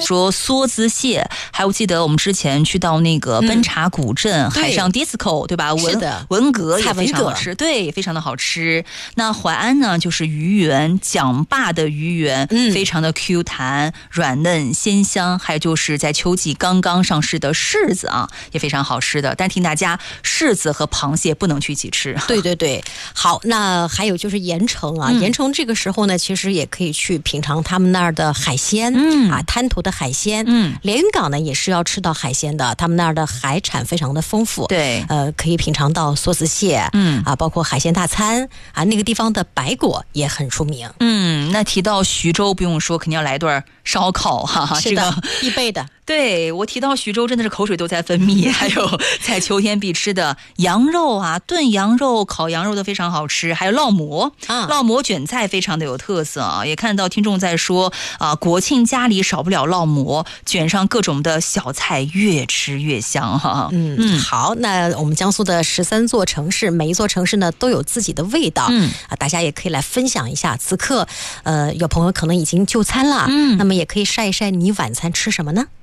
说梭子蟹，还有记得我们之前去到那个奔茶古镇、海上 disco 对吧？ 是的， 文蛤也非常好吃，对，也非常的好吃。那淮安呢，就是鱼圆，蒋坝的鱼圆，非常的 Q 弹、软嫩鲜香。还有就是在秋季刚刚上市的柿子啊，也非常好吃的。但提醒大家，柿子和螃蟹不能去一起吃。 对对对，好，那还有就是盐城啊，盐城这个时候呢，其实也可以去品尝他们那儿的海鲜，滩头的海鲜，连云港呢也是要吃到海鲜的，他们那儿的海产非常的丰富， 对， 可以品尝到梭子蟹，包括海鲜大餐啊，那个地方的白果也很出名， 那提到徐州，不用说，肯定要来段烧烤哈， 是的，必备的。 对，我提到徐州真的是口水都在分泌，还有在秋天必吃的羊肉啊，炖羊肉、烤羊肉都非常好吃，还有烙馍烙馍卷菜非常的有特色啊。也看到听众在说国庆家里少不了烙馍，卷上各种的小菜，越吃越香哈。 好，那我们江苏的13座城市，每一座城市呢都有自己的味道，大家也可以来分享一下。此刻有朋友可能已经就餐了，那么也可以晒一晒你晚餐吃什么呢？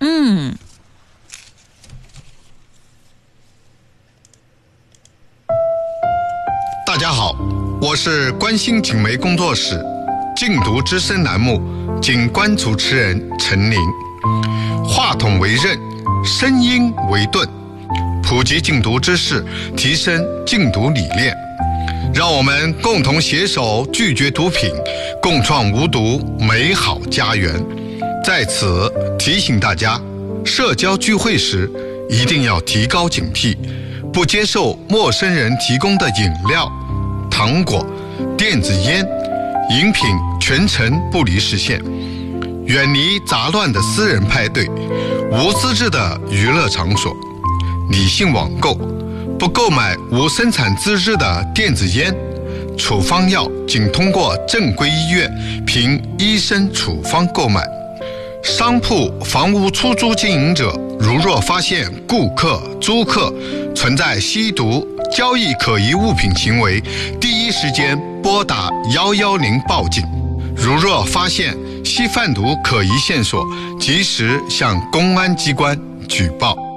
大家好，我是关心景媒工作室禁毒之声栏目景观主持人陈琳。话筒为刃，声音为盾，普及禁毒知识，提升禁毒理念，让我们共同携手拒绝毒品，共创无毒美好家园。在此提醒大家，社交聚会时一定要提高警惕，不接受陌生人提供的饮料、糖果、电子烟、饮品，全程不离视线，远离杂乱的私人派对、无资质的娱乐场所，理性网购，不购买无生产资质的电子烟。处方药仅通过正规医院凭医生处方购买。商铺、房屋出租经营者，如若发现顾客、租客存在吸毒、交易可疑物品行为，第一时间拨打110报警。如若发现吸贩毒可疑线索，及时向公安机关举报。